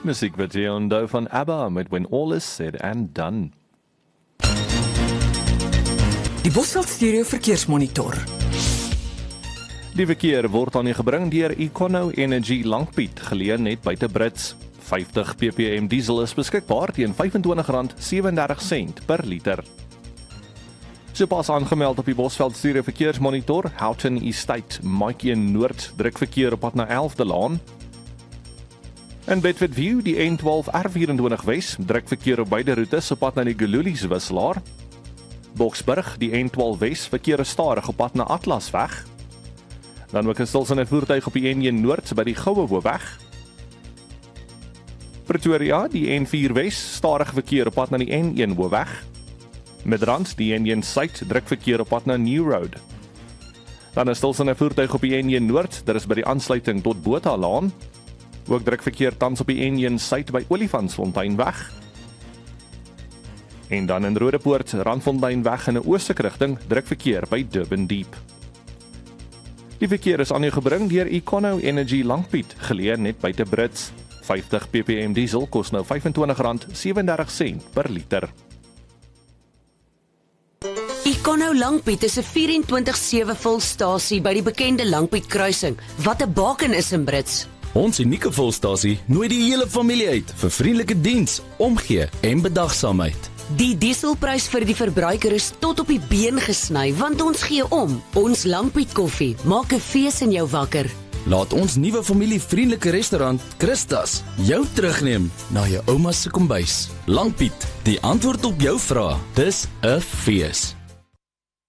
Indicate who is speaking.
Speaker 1: Muziek wat jy onthou van ABBA met When All Is Said and Done.
Speaker 2: Die Bosveld Stereo Verkeersmonitor.
Speaker 1: Die verkeer word aan u gebring deur Econo Energy Langpiet, geleë net buite Brits. 50 ppm diesel is beskikbaar teen R25.37 per liter. Sopas aangemeld op die Bosveld Stereo Verkeersmonitor, Houghton Estate, Mykie Noord, druk verkeer op pad na 11de Laan. In Bedford View, die N12 R24 Wes, druk verkeer op beide roetes op pad na die Gululies wisselaar. Boksburg, die N12 Wes, verkeer is stadig op pad na Atlasweg. Dan ook 'n stilstaande voertuig op die N1 Noord by die Goue Hoofweg. Pretoria, die N4 Wes, stadig verkeer op pad na die N1 Hoofweg. Midrand, die N1 Suid, druk verkeer op pad na New Road. Dan 'n stilstaande voertuig op die N1 Noord, dit is by die aansluiting tot Botha Laan. Ook druk verkeer tans op die N1 Suid by Olifantsfonteinweg. En dan in Rodepoort, Randfonteinweg in 'n oostelike rigting, druk verkeer by Durban Deep. Die verkeer is aan u gebring deur Econo Energy Langpiet, geleë net buite Brits. 50 ppm diesel kos nou R25.37 per liter.
Speaker 3: Econo Langpiet is 'n 24/7 volstasie by die bekende Langpiet kruising, wat 'n baken is in Brits.
Speaker 4: Ons unieke volstasie nooi die hele familie uit vir vriendelike diens, omgee en bedagsaamheid.
Speaker 3: Die dieselprys vir die verbruiker is tot op die been gesny, want ons gee om. Ons Langpiet koffie maak 'n fees in jou wakker.
Speaker 4: Laat ons nuwe familievriendelike restaurant, Christas, jou terugneem na jou ouma se kombuis. Langpiet, die antwoord op jou vrae. Dis 'n fees.